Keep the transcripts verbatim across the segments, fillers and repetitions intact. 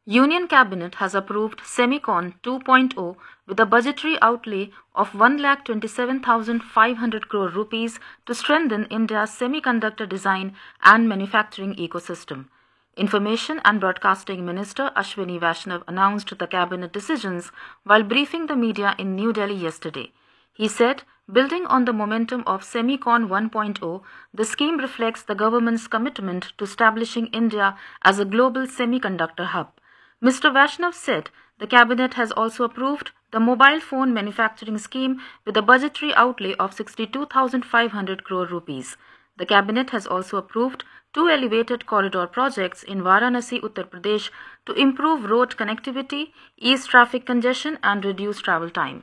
Union Cabinet has approved Semicon two point oh with a budgetary outlay of one lakh twenty-seven thousand five hundred crore rupees to strengthen India's semiconductor design and manufacturing ecosystem. Information and Broadcasting Minister Ashwini Vaishnaw announced the cabinet decisions while briefing the media in New Delhi yesterday. He said, building on the momentum of Semicon one point oh, the scheme reflects the government's commitment to establishing India as a global semiconductor hub. Mister Vaishnaw said the cabinet has also approved the mobile phone manufacturing scheme with a budgetary outlay of sixty-two thousand five hundred crore rupees. The cabinet has also approved two elevated corridor projects in Varanasi, Uttar Pradesh to improve road connectivity, ease traffic congestion and reduce travel time.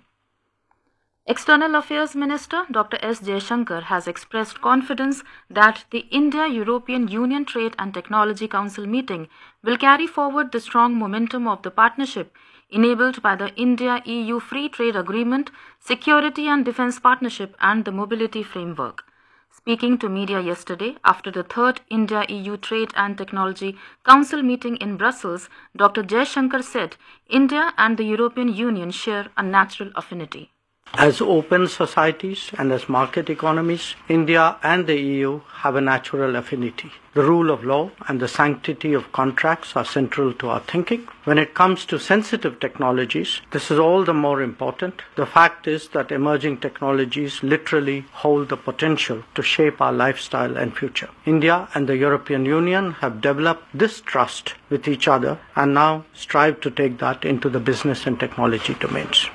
External Affairs Minister Doctor S Jaishankar has expressed confidence that the India-European Union Trade and Technology Council meeting will carry forward the strong momentum of the partnership enabled by the India-E U Free Trade Agreement, Security and Defence Partnership and the Mobility Framework. Speaking to media yesterday after the third India-E U Trade and Technology Council meeting in Brussels, Doctor Jaishankar said India and the European Union share a natural affinity. As open societies and as market economies, India and the E U have a natural affinity. The rule of law and the sanctity of contracts are central to our thinking. When it comes to sensitive technologies, this is all the more important. The fact is that emerging technologies literally hold the potential to shape our lifestyle and future. India and the European Union have developed this trust with each other and now strive to take that into the business and technology domains.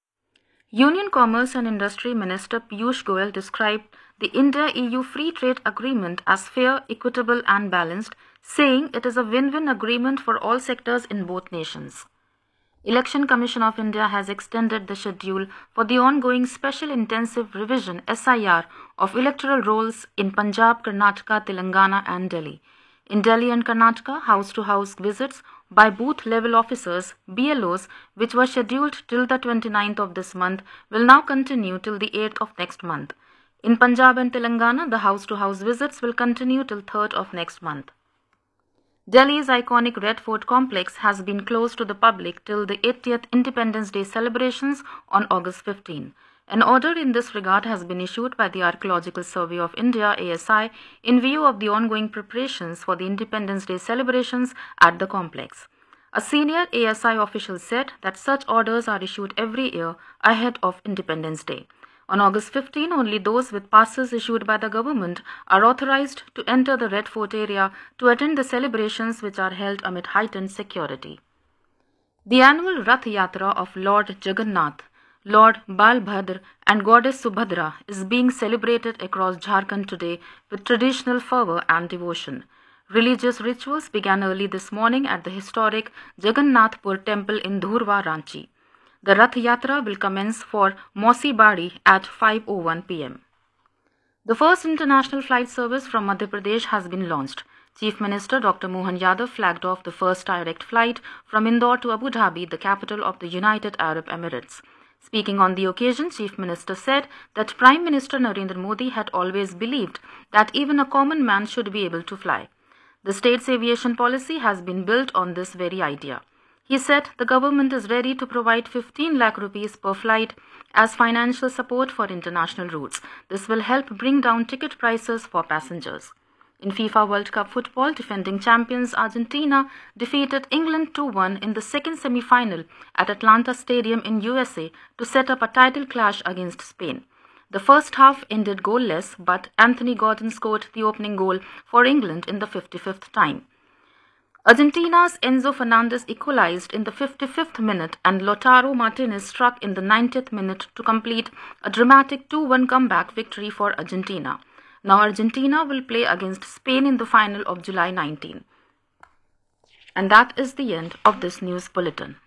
Union Commerce and Industry Minister Piyush Goyal described the India-E U Free Trade Agreement as fair, equitable and balanced, saying it is a win-win agreement for all sectors in both nations. Election Commission of India has extended the schedule for the ongoing Special Intensive Revision S I R of electoral rolls in Punjab, Karnataka, Telangana and Delhi. In Delhi and Karnataka, house-to-house visits by booth-level officers, B L Os, which were scheduled till the twenty-ninth of this month, will now continue till the eighth of next month. In Punjab and Telangana, the house-to-house visits will continue till third of next month. Delhi's iconic Red Fort complex has been closed to the public till the eightieth Independence Day celebrations on August fifteenth. An order in this regard has been issued by the Archaeological Survey of India A S I in view of the ongoing preparations for the Independence Day celebrations at the complex. A senior A S I official said that such orders are issued every year ahead of Independence Day. On August fifteenth, only those with passes issued by the government are authorized to enter the Red Fort area to attend the celebrations, which are held amid heightened security. The annual Rath Yatra of Lord Jagannath, Lord Balbhadra and Goddess Subhadra is being celebrated across Jharkhand today with traditional fervour and devotion. Religious rituals began early this morning at the historic Jagannathpur temple in Dhurwa, Ranchi. The Rath Yatra will commence for Mausi Badi at five oh one p m The first international flight service from Madhya Pradesh has been launched. Chief Minister Doctor Mohan Yadav flagged off the first direct flight from Indore to Abu Dhabi, the capital of the United Arab Emirates. Speaking on the occasion, Chief Minister said that Prime Minister Narendra Modi had always believed that even a common man should be able to fly. The state's aviation policy has been built on this very idea. He said the government is ready to provide fifteen lakh rupees per flight as financial support for international routes. This will help bring down ticket prices for passengers. In FIFA World Cup football, defending champions Argentina defeated England two one in the second semi-final at Atlanta Stadium in U S A to set up a title clash against Spain. The first half ended goalless, but Anthony Gordon scored the opening goal for England in the fifty-fifth time. Argentina's Enzo Fernandez equalized in the fifty-fifth minute and Lautaro Martinez struck in the ninetieth minute to complete a dramatic two one comeback victory for Argentina. Now Argentina will play against Spain in the final of July nineteenth. And that is the end of this news bulletin.